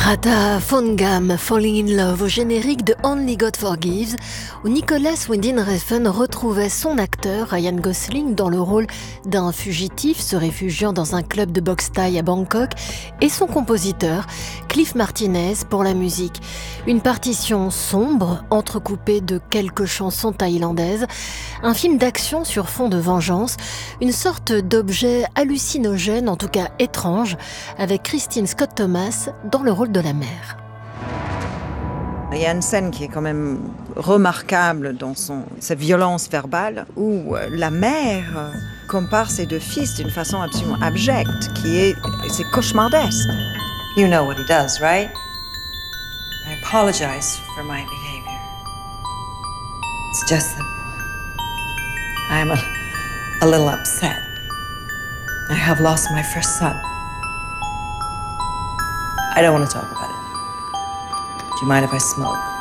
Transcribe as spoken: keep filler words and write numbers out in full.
Greta Von Gamm, Falling in Love, au générique de Only God Forgives, où Nicolas Winding Refn retrouvait son acteur Ryan Gosling dans le rôle d'un fugitif se réfugiant dans un club de boxe thaï à Bangkok, et son compositeur Cliff Martinez pour la musique. Une partition sombre, entrecoupée de quelques chansons thaïlandaises, un film d'action sur fond de vengeance, une sorte d'objet hallucinogène, en tout cas étrange, avec Kristin Scott Thomas dans le rôle de la mère. Il y a une scène qui est quand même remarquable dans son, sa violence verbale, où la mère compare ses deux fils d'une façon absolument abjecte, qui est, c'est cauchemardesque. You know what he does, right? I apologize for my behavior. It's just that I'm a, a little upset. I have lost my first son. I don't want to talk about it. Do you mind if I smoke?